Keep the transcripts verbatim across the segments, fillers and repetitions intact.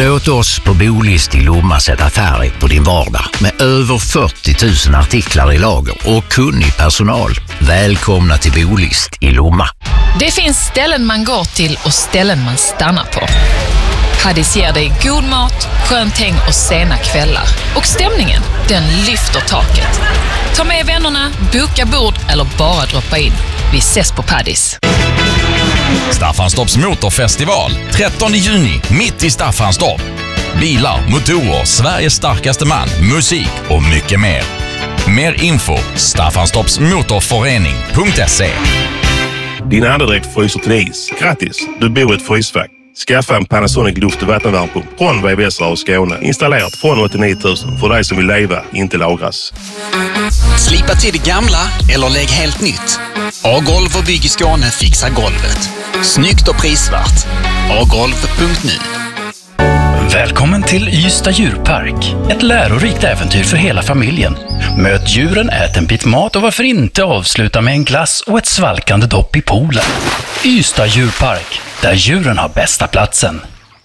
Låt oss på Bolist i Lomma sätta färg på din vardag med över fyrtio tusen artiklar i lager och kunnig personal. Välkomna till Bolist i Lomma. Det finns ställen man går till och ställen man stannar på. Paddis ger dig god mat, skönt häng och sena kvällar. Och stämningen, den lyfter taket. Ta med vännerna, boka bord eller bara droppa in. Vi ses på Paddis. Staffanstorps motorfestival trettonde juni mitt i Staffanstorp. Bilar, motorer, Sveriges starkaste man, musik och mycket mer. Mer info staffanstorps motorförening punkt se. Din andedräkt fryser till is. Grattis, du bor i ett frysfack. Skaffa en Panasonic luft- och vattenvärmepump från V V S och Skåne. Installerat från åttionio tusen för dig som vill leva, inte lagras. Slipa till det gamla eller lägg helt nytt. A-golv och bygg i Skåne fixar golvet. Snyggt och prisvärt. a golv punkt nu. Välkommen till Ystad djurpark. Ett lärorikt äventyr för hela familjen. Möt djuren, ät en bit mat och varför inte avsluta med en glass och ett svalkande dopp i poolen. Ystad djurpark, där djuren har bästa platsen.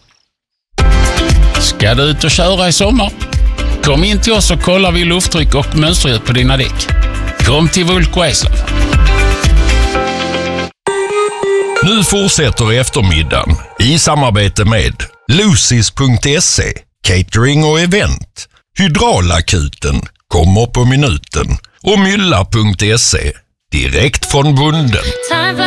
Ska du ut och köra i sommar? Kom in till oss och kolla vid lufttryck och mönstret på dina däck. Kom till Vulko Eslöv. Nu fortsätter eftermiddagen i samarbete med Lucis punkt se, catering och event. Hydraulakuten kommer på minuten och Mylla punkt se, direkt från bonden.